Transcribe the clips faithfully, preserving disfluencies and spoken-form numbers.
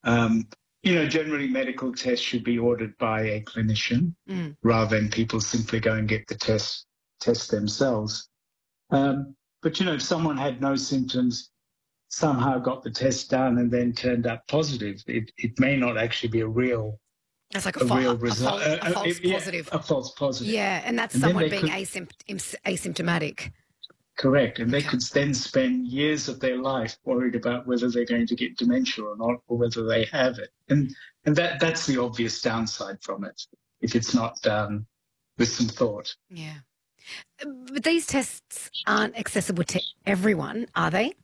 Um, you know, generally medical tests should be ordered by a clinician mm. rather than people simply go and get the test test themselves. Um, but, you know, if someone had no symptoms, somehow got the test done and then turned up positive, it, it may not actually be a real That's like a, a fa- real a, result. fal- a Uh, uh, false yeah, positive. a false positive. Yeah, and that's And then someone they being could- asympt- asymptomatic. Correct. And they Okay. could then spend years of their life worried about whether they're going to get dementia or not, or whether they have it. And and that that's the obvious downside from it, if it's not done with some thought. Yeah. But these tests aren't accessible to everyone, are they?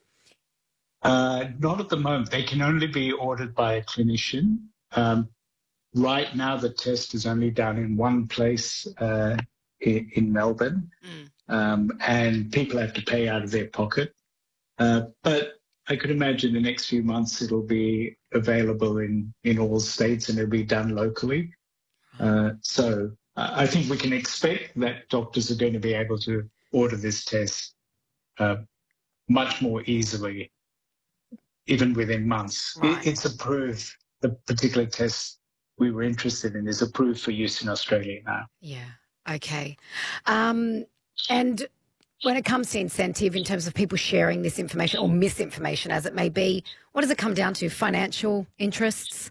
Uh, not at the moment. They can only be ordered by a clinician. Um, right now, the test is only done in one place uh, in, in Melbourne. Mm. Um, and people have to pay out of their pocket. Uh, but I could imagine the next few months it'll be available in, in all states and it'll be done locally. Uh, so I think we can expect that doctors are going to be able to order this test uh, much more easily, even within months. Right. It, it's approved. The particular test we were interested in is approved for use in Australia now. Yeah. Okay. Um, And when it comes to incentive in terms of people sharing this information or misinformation, as it may be, what does it come down to? Financial interests?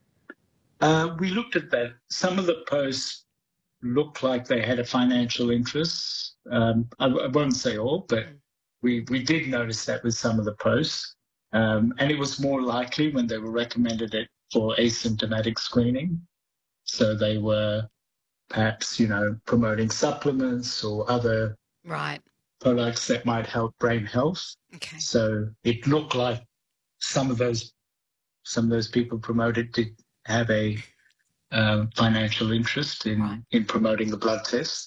Uh, we looked at that. Some of the posts looked like they had a financial interest. Um, I, I won't say all, but Mm. we, we did notice that with some of the posts. Um, and it was more likely when they were recommended it for asymptomatic screening. So they were perhaps, you know, promoting supplements or other Right. products that might help brain health. Okay. So it looked like some of those some of those people promoted did have a um, financial interest in, Right. in promoting the blood test.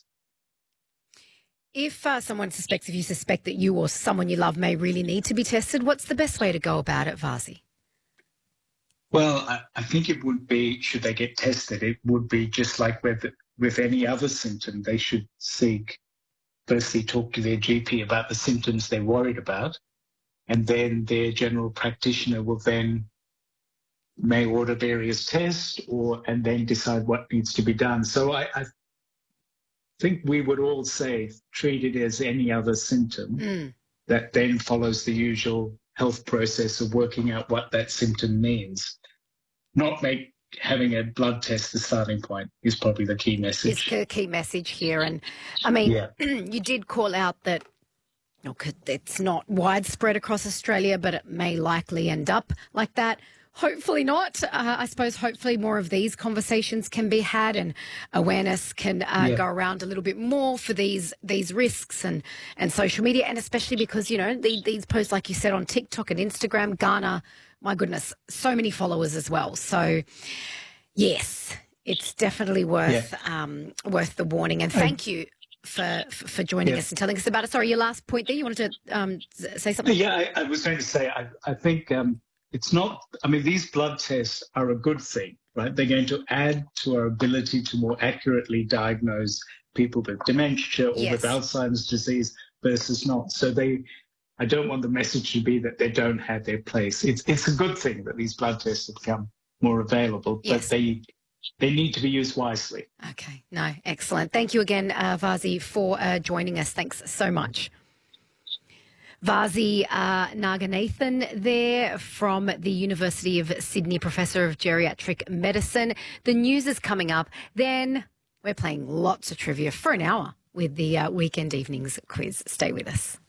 If uh, someone suspects, if you suspect that you or someone you love may really need to be tested, what's the best way to go about it, Vasi? Well, I, I think it would be, should they get tested, it would be just like with with any other symptom. They should seek, firstly talk to their G P about the symptoms they're worried about, and then their general practitioner will then may order various tests or and then decide what needs to be done. So I, I think we would all say treat it as any other symptom Mm. that then follows the usual health process of working out what that symptom means. Not make having a blood test the starting point is probably the key message. It's the key message here. And, I mean, Yeah. you did call out that look, it's not widespread across Australia, but it may likely end up like that. Hopefully not. Uh, I suppose hopefully more of these conversations can be had and awareness can uh, Yeah. go around a little bit more for these these risks and, and social media, and especially because, you know, the, these posts, like you said, on TikTok and Instagram garner, my goodness, so many followers as well. So, yes, it's definitely worth yeah. um, worth the warning. And thank you for for joining yeah. us and telling us about it. Sorry, your last point there, you wanted to um, say something? Yeah, I, I was going to say, I, I think um, it's not, I mean, these blood tests are a good thing, right? They're going to add to our ability to more accurately diagnose people with dementia or yes. with Alzheimer's disease versus not. So they, I don't want the message to be that they don't have their place. It's it's a good thing that these blood tests have become more available, yes. but they they need to be used wisely. Okay, no, excellent. Thank you again, uh, Vasi, for uh, joining us. Thanks so much. Vasi uh, Naganathan there from the University of Sydney, Professor of Geriatric Medicine. The news is coming up. Then we're playing lots of trivia for an hour with the uh, Weekend Evenings quiz. Stay with us.